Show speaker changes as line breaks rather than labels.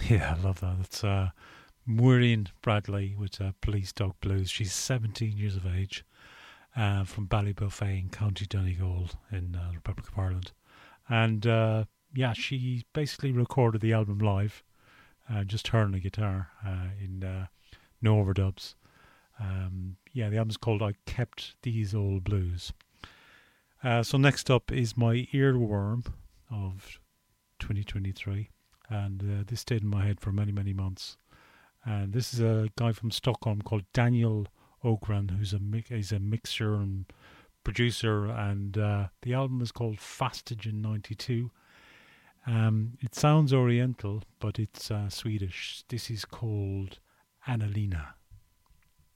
Yeah, I love that. It's Maureen Bradley with Police Dog Blues. She's 17 years of age, from Ballybofane, County Donegal in the Republic of Ireland. And yeah, she basically recorded the album live, just her and the guitar, in no overdubs. Yeah, the album's called I Kept These Old Blues. So next up is my earworm of 2023, and this stayed in my head for many, many months. And this is a guy from Stockholm called Daniel Ogran, he's a mixer and producer, and the album is called Fastigen 92. It sounds oriental, but it's Swedish. This is called Annalena.